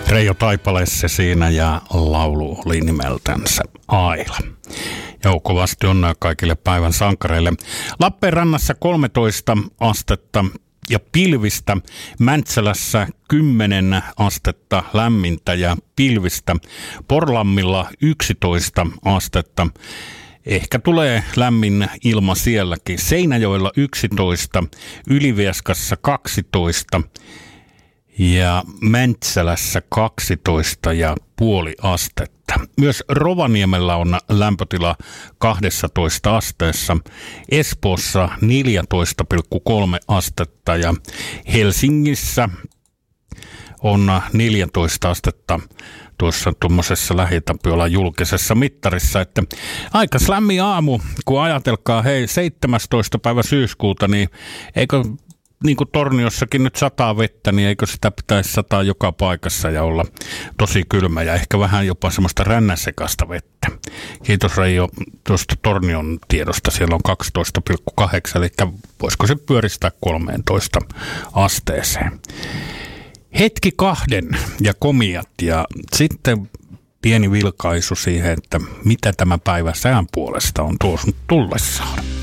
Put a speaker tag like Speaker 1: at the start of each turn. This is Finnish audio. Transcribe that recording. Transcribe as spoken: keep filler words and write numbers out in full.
Speaker 1: Reijo Taipaleesse siinä ja laulu oli nimeltänsä Aila. Joukkovasti onnea kaikille päivän sankareille. Lappeenrannassa kolmetoista astetta ja pilvistä. Mäntsälässä kymmenen astetta lämmintä ja pilvistä. Porlammilla yksitoista astetta. Ehkä tulee lämmin ilma sielläkin. Seinäjoella yksitoista, Ylivieskassa kaksitoista ja Mäntsälässä kaksitoista ja puoli astetta. Myös Rovaniemellä on lämpötila kaksitoista asteessa, Espoossa neljätoista pilkku kolme astetta ja Helsingissä on neljätoista astetta tuossa tuommoisessa Lähitapiolan julkisessa mittarissa, että aika lämmin aamu, kun ajatelkaa, hei, seitsemästoista päivä syyskuuta, niin eikö niin kuin Torniossakin nyt sataa vettä, niin eikö sitä pitäisi sataa joka paikassa ja olla tosi kylmä ja ehkä vähän jopa semmoista rännäsekasta vettä. Kiitos Reijo tuosta Tornion tiedosta, siellä on kaksitoista pilkku kahdeksan, eli voisiko se pyöristää kolmetoista asteeseen. Hetki kahden ja komiat ja sitten pieni vilkaisu siihen, että mitä tämä päivä sään puolesta on tuossa tullessaan.